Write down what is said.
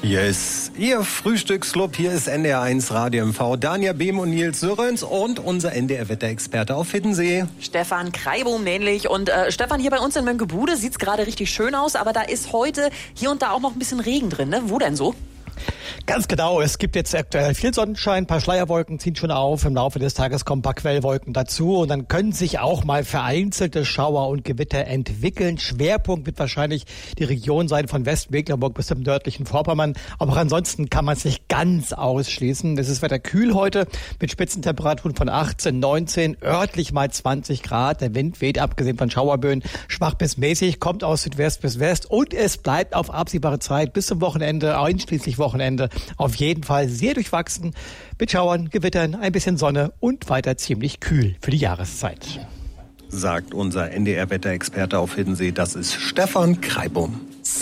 Hier ist Ihr Frühstücksclub, hier ist NDR1 Radio MV, Dania Behm und Nils Sörens und unser NDR-Wetterexperte auf Hiddensee. Stefan Kreibum nämlich. Und Stefan, hier bei uns in Mönckebude sieht's gerade richtig schön aus, aber da ist heute hier und da auch noch ein bisschen Regen drin, ne? Wo denn so? Ganz genau, es gibt jetzt aktuell viel Sonnenschein, ein paar Schleierwolken ziehen schon auf, im Laufe des Tages kommen ein paar Quellwolken dazu und dann können sich auch mal vereinzelte Schauer und Gewitter entwickeln. Schwerpunkt wird wahrscheinlich die Region sein von Westmecklenburg bis zum nördlichen Vorpommern, aber auch ansonsten kann man es nicht ganz ausschließen. Es ist weiter kühl heute mit Spitzentemperaturen von 18, 19, örtlich mal 20 Grad. Der Wind weht, abgesehen von Schauerböen, schwach bis mäßig, kommt aus Südwest bis West und es bleibt auf absehbare Zeit bis zum Wochenende, einschließlich Wochenende, auf jeden Fall sehr durchwachsen, mit Schauern, Gewittern, ein bisschen Sonne und weiter ziemlich kühl für die Jahreszeit. Sagt unser NDR-Wetterexperte auf Hiddensee, das ist Stefan Kreibum.